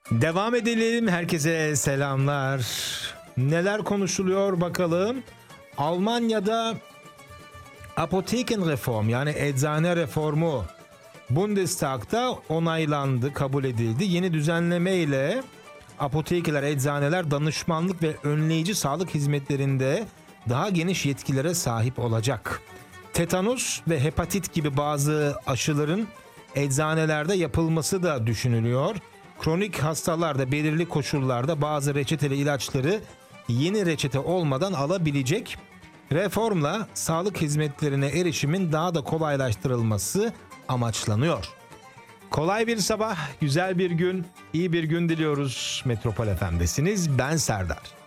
Devam edelim. Herkese selamlar. Neler konuşuluyor bakalım. Almanya'da Apothekenreform yani eczane reformu Bundestag'da onaylandı, kabul edildi. Yeni düzenleme ile apotekeler, eczaneler danışmanlık ve önleyici sağlık hizmetlerinde daha geniş yetkilere sahip olacak. Tetanus ve hepatit gibi bazı aşıların eczanelerde yapılması da düşünülüyor. Kronik hastalarda belirli koşullarda bazı reçeteli ilaçları yeni reçete olmadan alabilecek. Reformla sağlık hizmetlerine erişimin daha da kolaylaştırılması amaçlanıyor. Kolay bir sabah, güzel bir gün, iyi bir gün diliyoruz. Metropol FM'desiniz. Ben Serdar.